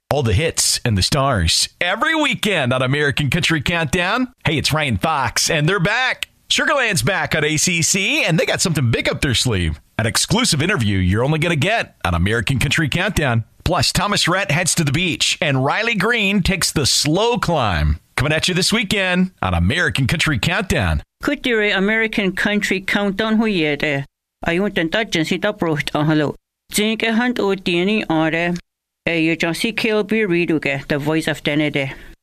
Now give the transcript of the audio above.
All the hits and the stars every weekend on American Country Countdown. Hey, it's Ryan Fox, and they're back. Sugarland's back on ACC, and they got something big up their sleeve. An exclusive interview you're only going to get on American Country Countdown. Plus, Thomas Rhett heads to the beach, and Riley Green takes the slow climb. Coming at you this weekend on American Country Countdown. Kutire American Country Countdown huyede. Ayuntan tajin si tapruht ahalo. Zinke hand o tieni are. You just see Kilby Reeduge, the voice of Denede.